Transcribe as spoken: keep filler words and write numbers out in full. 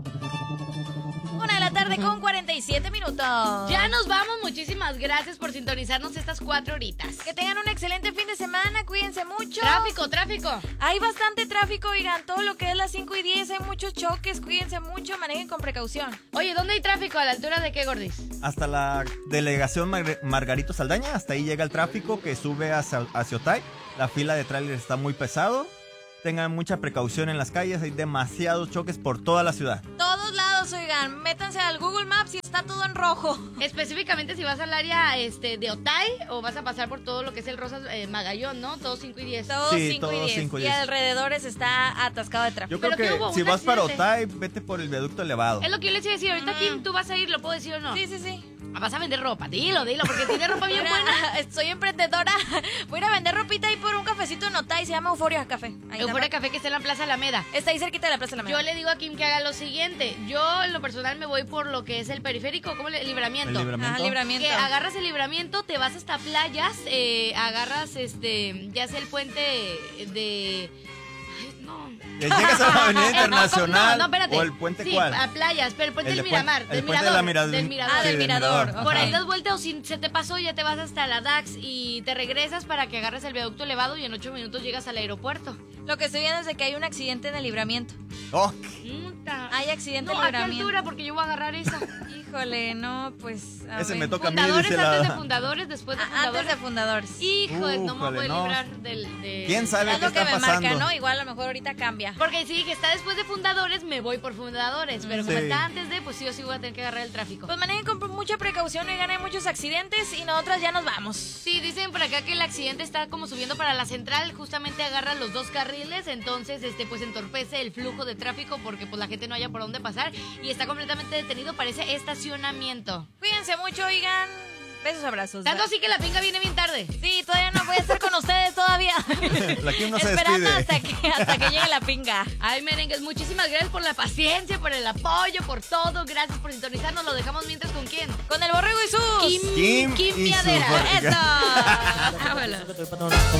Una de la tarde con cuarenta y siete minutos. Ya nos vamos, muchísimas gracias por sintonizarnos estas cuatro horitas. Que tengan un excelente fin de semana, cuídense mucho. Tráfico, tráfico. Hay bastante tráfico, oigan, todo lo que es las cinco y diez, hay muchos choques, cuídense mucho, manejen con precaución. Oye, ¿dónde hay tráfico? ¿A la altura de qué, Gordis? Hasta la delegación Mar Margarito Saldaña, hasta ahí llega el tráfico que sube hacia, hacia Otay. La fila de tráileres está muy pesado. Tengan mucha precaución en las calles, hay demasiados choques por toda la ciudad. Todos lados, oigan, métanse al Google Maps y está todo en rojo. Específicamente si vas al área este, de Otay o vas a pasar por todo lo que es el Rosas eh, Magallón, ¿no? Todos cinco y diez. Todos Sí, cinco todos y diez. cinco y Y diez. alrededores está atascado de tráfico. Yo creo ¿Pero qué que hubo? si ¿Un vas para accidente? Otay, vete por el viaducto elevado. Es lo que yo les iba a decir. Ahorita, Mm. Kim, tú vas a ir, ¿lo puedo decir o no? Sí, sí, sí. Vas a vender ropa, dilo, dilo, porque tiene ropa bien Mira, buena. soy emprendedora. Voy a ir a vender ropita ahí por un cafecito en Otay, se llama Euforia Café. Ahí Euforia está. Café que está en la Plaza Alameda. Está ahí cerquita de la Plaza de la Yo Alameda. le digo a Kim que haga lo siguiente. Yo, en lo personal, me voy por lo que es el periférico, como el libramiento. El libramiento. Ajá, libramiento. Que agarras el libramiento, te vas hasta playas, eh, agarras este, ya sea el puente de... Ay, no. Eh, Llegas a la Avenida Eh, no, Internacional no, no, espérate. o el puente sí, cuál. a playas, pero el puente El del de Miramar, Puente- del el puente de Mirador, la Mira- del Mirador. Ah, del Sí, Mirador. Ajá. Por ahí das vuelta o si se te pasó ya te vas hasta la Dax y te regresas para que agarres el viaducto elevado y en ocho minutos llegas al aeropuerto. Lo que estoy viendo es de que hay un accidente en el libramiento. Oh, Puta. Hay accidente No, en ¿a el qué libramiento. altura? Porque yo voy a agarrar esa. Híjole, no, pues. a ese ver. me toca a mí, Fundadores dice antes de la... fundadores, después de Ah, fundadores. antes de fundadores. Hijo, de- no me Újale, voy a no. librar del... De... ¿Quién sabe Es qué lo que está me pasando? marca, ¿no? Igual a lo mejor ahorita cambia. Porque si que está después de fundadores, me voy por fundadores. Pero como Sí. está antes de, pues sí o sí voy a tener que agarrar el tráfico. Pues manejen con mucha precaución, oigan, hay muchos accidentes y nosotras ya nos vamos. Sí, dicen por acá que el accidente está como subiendo para la central, justamente agarra los dos carriles, entonces este pues entorpece el flujo de tráfico porque pues la gente no haya por dónde pasar y está completamente detenido, parece estacionamiento. Cuídense mucho, oigan. Besos, abrazos. Tanto así que la pinga viene bien tarde. Sí, todavía no voy a estar con ustedes todavía. La Kim no se Esperando despide. hasta que, hasta que llegue la pinga. Ay, merengues, muchísimas gracias por la paciencia, por el apoyo, por todo. Gracias por sintonizarnos. Lo dejamos mientras con quién. Con el borrego y sus. Kim, Kim Kim y su Miadera. borrego. Eso. Vámonos.